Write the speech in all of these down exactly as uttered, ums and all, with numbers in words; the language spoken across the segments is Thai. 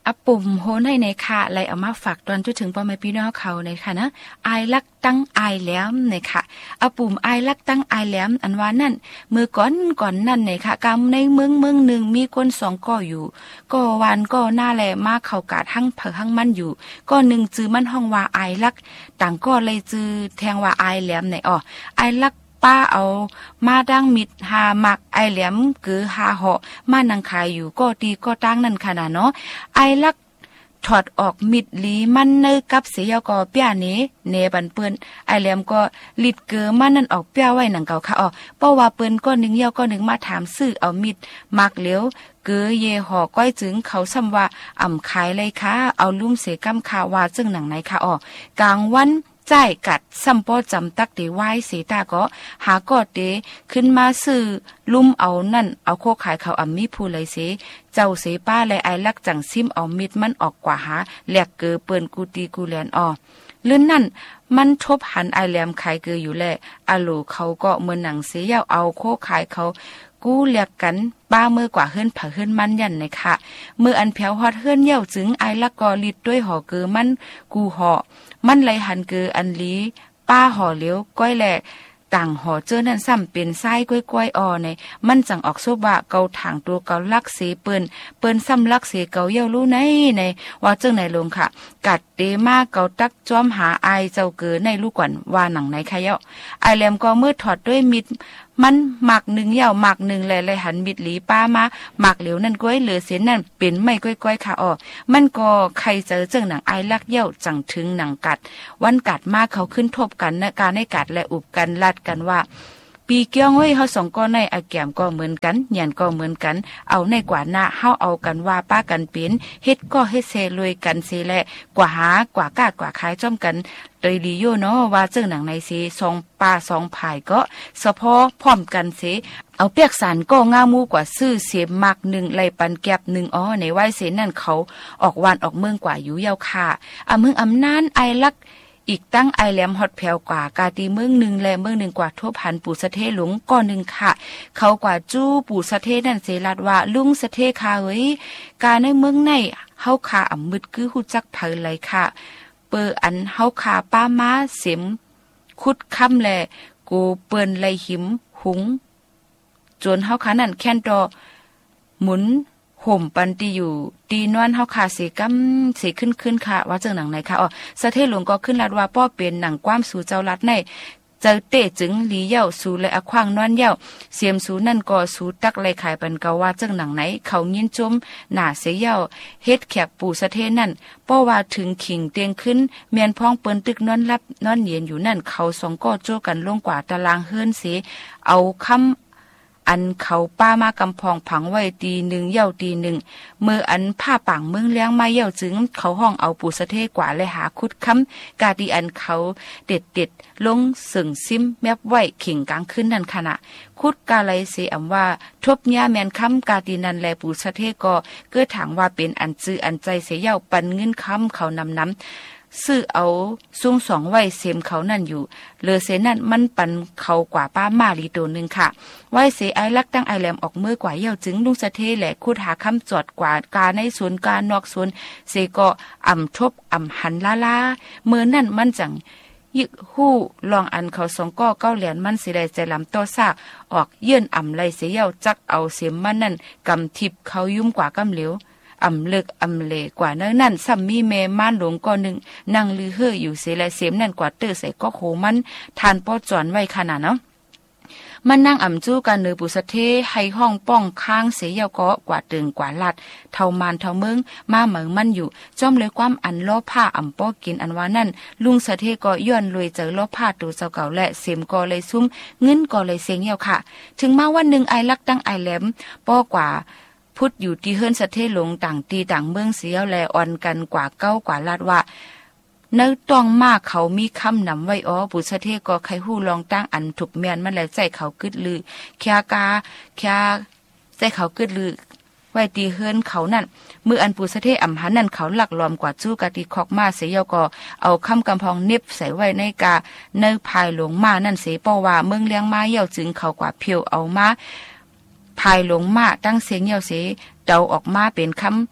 อปุ่มโหนให้ในค่ะไล่เอามาฝากตอนจนถึงพ่อแม่พี่น้องเขาในค่ะนะอายลักตั้งอายแหลมในค่ะอปุ่มอายลักตั้งอายแหลมอันว่านั่นมือก่อนก่อนนั่นในค่ะกำในเมืองเมืองหนึ่งมีคนสองก่ออยู่ก็วานก็หน้าแลมาเข้ากาดหั่งเผอหั่งมันอยู่ก็หนึ่งจื้อมันห้องว่าอายลักต่างก็เลยจื้อแทงว่าอายแหลมในอ้ออายลักป้าเอามาดังมิดหามักไอแหลมกือหาเหาะมานังขายอยู่ก็ตีก็ตั้งนั่นขนาดเนาะไอลักถอดออกมิดลีมันเนยกับเสียก็เปียนี้เนบันเปิ้นไอแหลมก็ลิดเกือมันนั่นออกเปียไว้หนังเก่าค่ะอ๋อเพราะว่าเปิ้นก็นึงเยี่ยวก็นึงมาถามซื้อเอามิดมักเหลียวเกือเยหอก้อยจึงเขาซ้ำว่าอ่ำขายเลยค่ะเอาลุ่มเสกำคาว่าจึงหนังไหนค่ะอ๋อกลางวันจ่ายกัดซัมปอจำตักเดไว้เสตาก็หากอดเดขึ้นมาซื้อลุ่มเอานั่นเอาโคขายเขาอ่ำมีผู้เลยเสเจ้าเสป้าและไอลักจังซิมเอามิดมันออกกว่าหาแหลกเกอเปิ้นกูตีกูแลนออเลื่อนนั่นมันทบหันไอแหลมขายเกออยู่แลอาโลเขาก็เหมือนหนังเสียยาวเอาโคขายเขากูเรียกกันป้าเมื่อกว่าเฮือนผาเฮือนมันยันเลยค่ะเมื่ออันแผวฮอดเฮือนเยี่ยวจึงไอลักกอลิดด้วยห่อเกือมันกูห่อมันไหลหันเกืออันลีป้าห่อเลี้ยวก้อยแหลต่างห่อเจอนั่นซ้ำเป็นไส้ก้อยก้อยออในมันจังออกโซบะเกาถางตัวเกาลักเสเปิ้นเปิ้นซ้ำลักเสเกาเยี่ยวรู้ในในว่าเจ้าไหนลงค่ะกัดเตมาเกาตักจอมหาไอเจ้าเกือในลูกก่อนว่าหนังไหนค่ะเย้าไอแหลมก็มือถอดด้วยมิดมันหมักหนึ่งเหย่าหมักหนึ่งแลเลยหันบิดหลีป้ามาหมักเหลวนั่นก้อยเหลือเสียนั่นเป็นไม่ก้อยก้อยค่ะอ๋อมันก็ใครเจอเจิงหนังไอลักเหย่าจังถึงหนังกัดวันกัดมาเขาขึ้นทบกันนะการให้กัดและอุบกันลัดกันว่าปีเกี้ยงเว้ยเฮาสองก็ในอาแก้มก็เหมือนกันหยันก็เหมือนกันเอาในกว่าหน้าเฮาเอากันว่าป้ากันเป็นเฮ็ดก็เฮ็ดเซรวยกันเซแลกว่าหากว่ากาดกว่าขายจ้อมกันโดยดีโยเนาะว่าเจ้าหนังในเซสองป้าสองภายก็เฉพาะพร้อมกันเสเอาเปียกสารก็ง่ามูกว่าซื้อเสียมักหนึ่งไหลปันแก็บหนึ่งอ๋อในไหวเสนั่นเขาออกวานออกเมืองกว่าอยู่ยาวค่ะอ่ะเมืองอำนานไอลักอีกตั้งไอแหลมฮอดแผ่วกว่ากาตีเมืองหนึ่งและเมืองหนึ่งกว่าทั่วพันปู่สะเทหลงก้อนหนึ่งค่ะเขากว่าจู้ปู่สะเทนั่นเสลัดว่าลุงสะเทค่ะเฮ้ยกาในเมืองในเฮาขาอ่ำมึดคือฮู้จักเผยเลยค่ะเปออันเฮาขาป้าม้าเสียมคุดค่ำแลกูเปิ้นไหลหิมหุงจนเฮาขานั่นแค่นดอหมุนห่มปันตีอยู่ตีนวนเฮาขาเสกำเสขึ้นขึ้นค่ะว่าเจังหนังไหนค่ะอ๋อสะเทหลวงก็ขึ้นลัดว่าป้อเป็นหนังความสู่เจ้ารัดในเจอเตะจึงหลีเย่าสู่และอควางนอนเย่าเสียมสู่นั่นก็สู่ตักไหลขายปันเกาว่าเจังหนังไหนเขายินจมหน้าเสียเย่าเฮ็ดแขกปู่สะเทนั่นป้อว่าถึงขิงเตียงขึ้นเมียนพ้องเปิ้นตึกนอนรับนอนเย็นอยู่นั่นเขาสองก็โจกันลงกว่าตารางเฮือนเสเอาคำอันเขาป้ามากำพองผังไว้ตีหนึ่งเย่าตีหนึ่งเมื่ออันผ้าป่างเมืองเลี้ยงมาเย่าจึงเขาห้องเอาปูสะเทกว่าเลยหาคุดค้ำกาดีอันเขาเด็ดเด็ดลงสึ่งซิมแมบไว้ขิงกลางขึ้นนั่นขณะคุดกาไลเสอำว่าทบญ่าแมนค้ำกาดีนันแลปูสะเทก็เกิดถางว่าเป็นอันจืออันใจเสียเย่าปันเงินค้ำเขานำน้ำซื้อเอาซุ่งสองไว้เสมเขานั่นอยู่เลอเสนั่นมันปันเขากว่าป้ามาลีตัวนึงค่ะไว้เสไอลักตั้งไอแหลมออกมือกว่าเยี่ยวจึงลุงสะเทแหละคูดหาคำจอดกว่ากาในสวนกานอกสวนเสก็อ่ำทบอ่ำหันลาลาเมื่อนั่นมันจังยึกหู้ลองอันเขาสองก็เก้าเหรียญมันสิได้ใจลำต่อซากออกเยื่นอ่ำไหลเสียเยี่ยวจักเอาเสียมมันนั่นกำทิบเขายุ่มกว่ากำเหลียวอำเลิกอำเลกว่านั้นนั่นซ้ำมีแม่ม่านหลวงก็หนึ่งนั่งลือเฮ่ออยู่เสียและเสียมนั่นกว่าเตอใส่ก็โหมันทานป้อจอนไว้ขนาดเนาะมันนั่งอ่ำจู้กันเนือปุสะเทให้ห้องป้องข้างเสียเยาก็กว่าตึงกว่าลัดเท่ามานเท่าเมืองมาเหมืองมันอยู่จอมเลยความอันล้อผ้าอ่ำป้อกินอันว่านั่นลุงสะเทก็ย้อนรวยเจอล้อผ้าตัวเจ้าเก่าและเสียมก็เลยซุ้มเงินก็เลยเสียงเยาค่ะถึงมาวันหนึ่งไอลักตั้งไอแหลมป้อกว่าพุทธอยู่ที่เฮือนสะเทหลงต่างตีต่างเมืองเสียวแลอ่อนกันกว่าเก้ากว่าลาดว่าเนื้อต้องมากเขามีคำนำไว้อ๋อปุสะเทก็ใครหู้ลองตั้งอันถูกเมียนมันแล้วใจเขากึดลือแค่กาแค่ใจเขากึดลือไว้ตีเฮือนเขานั่นมืออันปุสะเทอ่ำหันนั่นเขาหลักล้อมกว่าจู้กะตีคอกมาเสียก็เอาคำกำพองเน็บใส่ไว้ในกาเนื้อภายหลงมานั่นเสียป้อว่าเมืองเลี้ยงมาเย่าจึงเขากว่าเพียวเอามาภายหลงมาตั้งเสียงเยาเสเดาออกมาเป็นคำ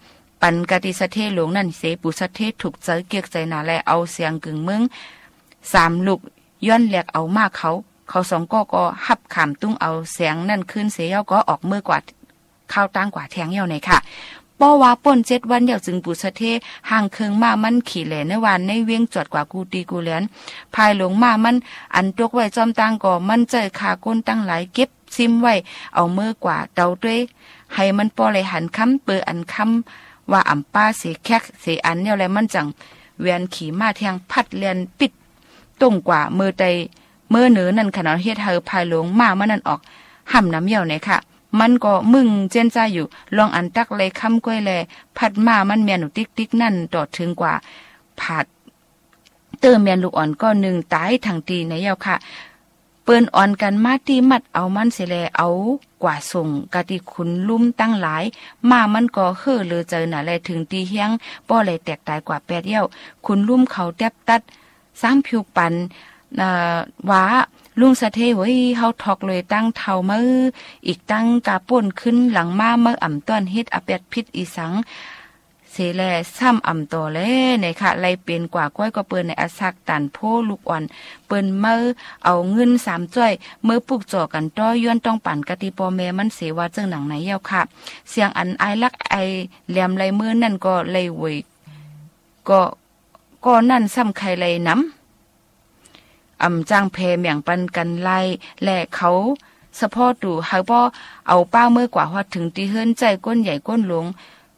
ปันกะติสะเทหลวงนั่นเสปุสะเทถูกใจเกียกใจหนาแลเอาเสียงกึ่งเมืองสามลูกย้อนแหลกเอามากเขาเขาสองก็ก็หับขามตุ้งเอาเสียงนั่นขึ้นเสียเย้าก็ออกมือกว่าข้าวตั้งกว่าแทงเย้าในค่ะป้อว่าป่นเจ็ดวันเดี่ยวจึงปุสะเทห่างเคืองมามันขี่แหล่ในวันในเวียงจอดกว่ากูตีกูเหลียนภายหลงมามันอันตกไว้จอมตังก่อมันเจอขาก้นตั้งหลายเก็บซิมไว้เอามือกว่าเตาด้วยให้มันปอเลยหันคำเปืออันคำว่าอ่ำป้าเสียแคกเสียอันเนี่ยแหละมันจังเวียนขี่มาแทงพัดเลียนปิดตรงกว่ามือใจมือเหนือนั่นขนาดเฮ็ดเฮอภายหลงมามันนั่นออกห่ำน้ำเหี่ยวไหนค่ะมันก็มึงเจนใจอยู่ลองอันตักเลยคำก้อยแลพัดมามันเมียนหนูติ๊กติ๊กนั่นต่อถึงกว่าผาดเติมเมียนลูกอ่อนก็หนึ่งตายทางตีในเยาค่ะเปิ้นอ่อนกันมาตีมัดเอามันเสแลเอากว่าส่งกะติคุณลุ่มตั้งหลายมามันก็เฮ่อเลยเจอหน่ะแลถึงตีเฮียงป้อเลยแตกตายกว่าแปดเย้าคุณลุ่มเขาแทบตัดซ้ำผิวปันอ่าว่าลุงสะเทเว้ยเฮาทอกเลยตั้งเท่ามืออีกตั้งกาป่นขึ้นหลังมาเมื่ออ่ำต้อนเฮ็ดอเป็ดพิษอีสังเสแลซ้ำอ่ำต่อแลในค่ะไล่เป็นกว่าก้อยก็เปิ้นในอาซักตันโพลูกอ่อนเปิ้นเมื่อเอาเงินสามจ้อยเมื่อปลูกจ่อกันต้อย้อนต้องปั่นกะติปอแม่มันเสว่าเจิงหนังไหนเย้าค่ะเสียงอันไอลักไอแหลมไหลมือนั่นก็ไหลเวยก็ก็นั่นซ้ำใครไหลน้ำอำจ้างเพเมียงปันกันไล่และเขาสะพอดูเฮาบ่เอาป้าเมื่อกว่าฮอดถึงตีเฮิรนใจก้นใหญ่ก้นหลวง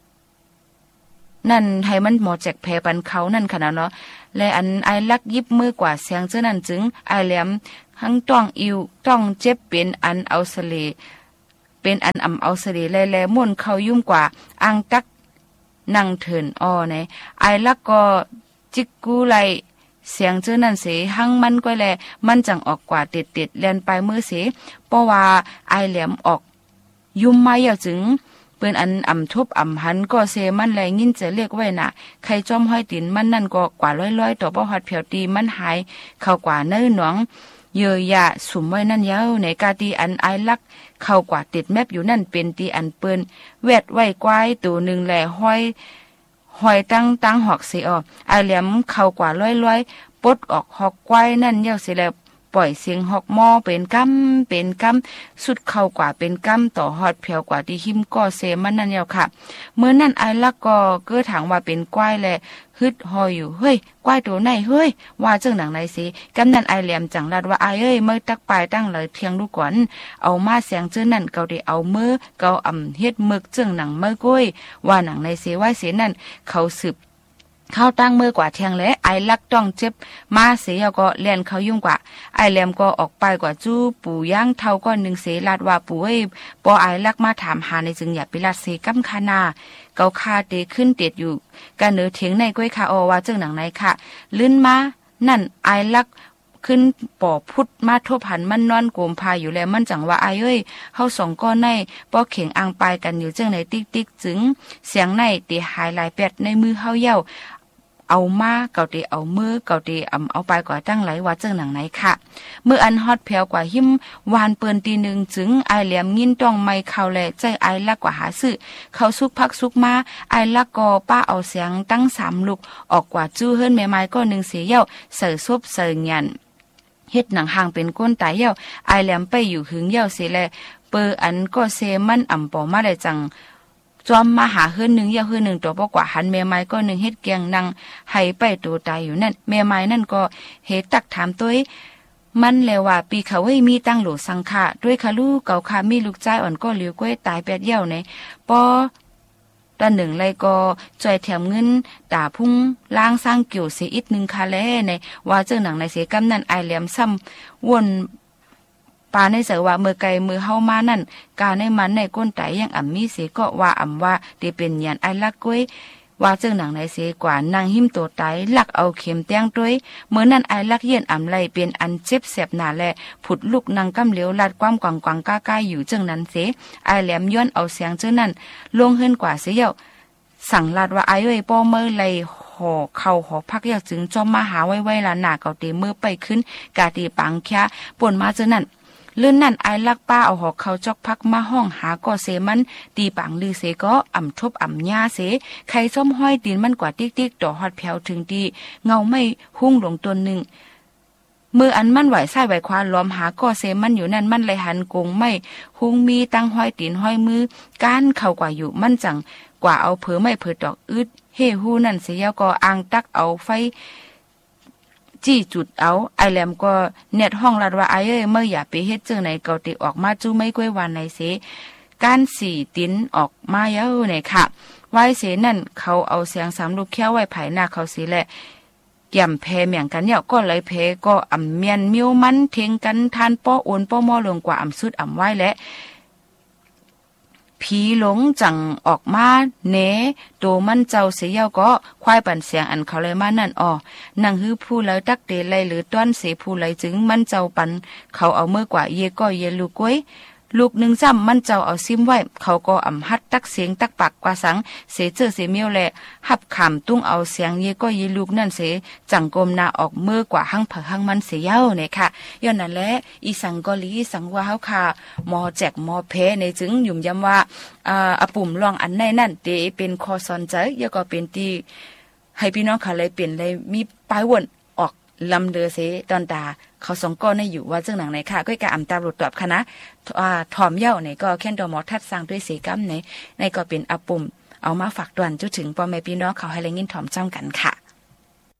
นั่นให้มันหมอแจกแพปันเขานั่นขนาดเนาะและอันไอลักยิบมือกว่าเสียงเจ้านั่นจึงไอแหลมทั้งต้องอิวต้องเจ็บเป็นอันเอาเสลเป็นอันอำเอาเสลแลแลม่วนเขายุ่มกว่าอังตักนั่งเถินอ้อในไอลักก็จิกกูไลเสียงเจ้านั่นเสหังมันก็แลมันจังออกกว่าเด็ดๆแล่นไปมือเสเพราะว่าไอแหลมออกยุ่มมาอย่าจึงเปิ้นอันอ่ำทุบอ่ำหันก็เซมันแลงินจะเรียกไว้น่ะใครจอมห้อยตินมันนั่นก็กว่าร้อยๆต่อบ่ฮอดเผียวตีมันหายเข้ากว่าเนื้อหนองเยอะยะสุมไว้นั่นยาวในกาตีอันไอลักเข้ากว่าติดแมบอยู่นั่นเป็นตีอันเปิ้นแวดไว้กวายตัวนึงแลห้อยหอยตั้งตั้งหอกเสียออกไอแหลมเข้ากว่าร้อยๆปดออกหอกไว้นั่นเย้าสิแล้วปล่อยเสียงหอกหม้อเป็นกำเป็นกำสุดเข้ากว่าเป็นกำต่อฮอดเพียวกว่าที่หิมก็เซมันนั่นเย้าค่ะเมื่อนั่นไอลักก็เกื้อถางว่าเป็นกวายแลฮึดหอยอยู่เฮ้ยกวายตัวไหนเฮ้ยว่าเจ้าหนังไหนสิกำนั่นไอแหลมจังลัดว่าไอเอ้ยเมื่อตักปลายตั้งเลยเพียงลูกก่อนเอามาเสียงเจ้านั่นเกาได้เอามือเกาอ่ำเฮ็ดมึกเจ้าหนังเมื่อก้อยว่าหนังในเสว่าเสนั่นเขาสืบเข้าตั้งมือกว่าเทียงและไอลักต้องเจ็บมาเสียก็เลียนเขายุ่งกว่าไอแหลมก็ออกไปกว่าจู้ปู่ย่างเท่าก็หนึ่งเสลาดว่าปู่เอ้ยปอไอลักมาถามหาในจึงอย่าไปลาดเสกำคานาเกาคาเตขึ้นเตียดอยู่กันเนือเถียงในก้อยคาออว่าเจ้าหนังไหนค่ะลื่นมานั่นไอลักขึ้นป่อพุดมาทบหันมันนอนโกมพาอยู่แล้วมันจังว่าไอเอ้ยเฮาสองก้อนในป้อเข่งอ่างปลายกันอยู่เจ้าไหนติ๊กติ๊กจึงเสียงในตีหายลายแปดในมือเฮาเย้าเอามาเกาเตเอามือเกาเตอำเอาไปกว่าตั้งไหลว่าเจ้าหนังไหนค่ะเมื่ออันฮอดแผ่วกว่าหิมวานเปิ้นตีหนึ่งจึงไอแหลมยินต้องไม่เข้าแลใจไอลักกว่าหาซื้อเขาซุกพักซุกมาไอลักก็ป้าเอาเสียงตั้งสามลูกออกกว่าจู้เฮิรนแม่ไม้ก็หนึ่งเสียเย้าเสือซบเสือเงียนเฮ็ดหนังห่างเป็นก้นตายเย้าไอแหลมไปอยู่หึงเย้าเสียแลเปออันก็เซมันอ่ำปอมาได้จังจอมมาหาเฮือนหนึ่งยาเฮือนหนึ่งตัวปกว่าหันแม่ไม้ก็หนึ่งเฮ็ดเกียงนางให้ไปตัวตายอยู่นั่นแม่ไม้นั่นก็เฮ็ดตักถามตัวมันแล้วว่าปีเขาให้มีตั้งโหลสังฆะด้วยค่ะลูกเก่าค่ะมีลูกใจอ่อนก็เหลียวก้อยตายแปดเยี่ยวในปอตาหนึ่งไรก็จ่อยแถมเงินตาพุ่งล้างสร้างเกี่ยวเสียอีกหนึ่งคาแลในว่าเจ้าหนังในเสียกำนั่นไอแหลมซ้ำวนปาในเสว่ามือไกลมือเฮามานั่นกาในมันในก้นไตยังอ่ำมีเสก็ว่าอ่ำว่าได้เป็นยันไอลักก้วยว่าเจ้าหนังในเสกว่านางหิมตัวไตลักเอาเข็มแต้งด้วยเมื่อนั้นไอลักเย็นอ่ำไลเป็นอันเจ็บแสบหนาแลผุดลูกนางกำเหลียวลัดความกวางกวางก้าก้าอยู่เจ้านั้นเสไอแหลมย้อนเอาเสียงเจ้านั้นลงเฮิรนกว่าเสียเย้าสั่งลาดว่าไอเอ้ยป้อเมื่อไลห่อเข่าหอพักอยากจึงจอมมาหาไว้ไว้ละหนาเก่าเตมือไปขึ้นกาตีปังแค่ป่นมาเจ้านั้นเลื่อนนั่นไอลักป้าเอาหอกเขาจอกพักมาห้องหาก็เสมันตีปังลือเสก็อ่ำทบอ่ำยาเสใครส้มห้อยตีนมันกว่าติ๊กๆต่อฮอดแผวถึงดีเงาไม่หุ่งลงตัวหนึ่งมืออันมันไหวซ้ายไหวขวาล้อมหาก็เสมันอยู่นั่นมันเลยหันกงไม่หุงมีตั้งห้อยตีนห้อยมือก้านเข้ากว่าอยู่มันจังกว่าเอาเผือไม่เผือดอกอึดเฮฮูนั่นเสียก็อ่างตักเอาไฟจี้จุดเอาไอแหลมก็เน็ตห้องลัดว่าไอเอ้ยเมื่ออย่าไปเฮ็ดเจอไหนเกาติออกมาจู้ไม่ก้วยวันไหนเสการสี่ตินออกมาเย้าเนี่ยค่ะไว้เสนั่นเขาเอาเสียงสามลูกแค่ไว้ไผ่หน้าเขาสีแหละย่ำแพเหมียงกันเนี่ยก็เลยเพก็อ่ำเมียนมิ้วมันเทงกันทานป้อโอนป้อมอลงกว่าอ่ำสุดอ่ำไว้และผีหลงจังออกมาเนโตมันเจ้าเสียเก็ควายปั่นเสียงอันเขาเลยมานั่นอ้อนั่งฮื้อผู้เลยตักเตไลหรือต้อนเสผู้เลยจึงมันเจ้าปันเขาเอาเมื่อกว่าเยก็เยลูกก้วยลูกหนึ่งซ้ำมันเจ้าเอาซิมไว้เขาก็อ่ำฮัดตักเสียงตักปากกว่าสังเสเจอเสเมียวแหละหับขำตุ้งเอาเสียงเยก็เยลูกนั่นเสจังกลมนาออกเมื่อกว่าหั่งเผอหั่งมันเสียเย้าเนี่ยค่ะย้อนนั่นแหละอีสังกอลีสังว่าเฮาค่ะหมอแจกหมอเพในจึงยุ่มย้ำว่าอ่าอปุ่มลองอันในนั่นเตเป็นคอสอนใจยก็เป็นที่ให้พี่น้องค่ะเลยเปลี่ยนเลยมีปลายวนออกลำเดือเสตอนตาเขาสองก้อนในอยู่ว่าเจ้าหนังไหนค่ะก็กะอ่ำตาหลุดตอบค่ะนะอ่าถอมเย้าในก็แค่นดอหมอทัดสร้างด้วยเสกัมในในก็เป็นอปุ่มเอามาฝากตวนจุดถึงพ่อแม่พี่น้องเขาให้แรงยินถอมจ้องกันค่ะ